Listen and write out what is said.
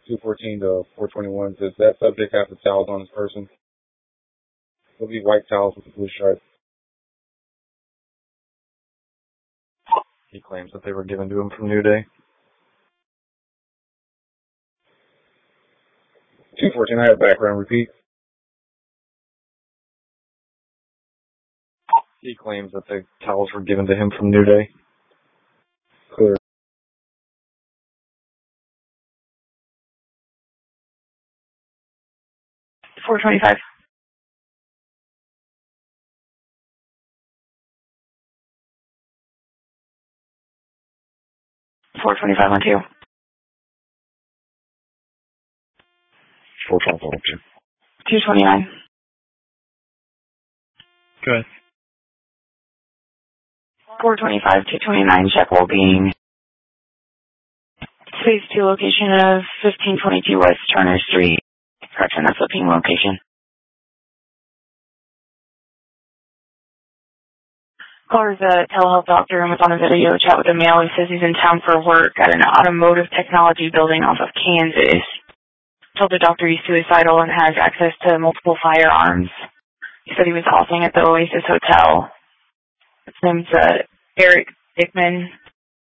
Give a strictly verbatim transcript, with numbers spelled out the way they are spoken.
two fourteen to four twenty-one. Does that subject have the towels on his person? It'll be white towels with a blue stripe. He claims that they were given to him from New Day. two fourteen, I have background, repeat. He claims that the towels were given to him from New Day. Clear. four twenty-five. four twenty-five on two. four twenty-five on two. two twenty-nine. Good. four twenty-five, two twenty-nine, check well-being. Phase two location of fifteen twenty-two West Turner Street. Correction, that's the ping location. Caller's a telehealth doctor and was on a video chat with a male who says he's in town for work at an automotive technology building off of Kansas. Told the doctor he's suicidal and has access to multiple firearms. He said he was housing at the Oasis Hotel. His name's uh, Eric Dickman.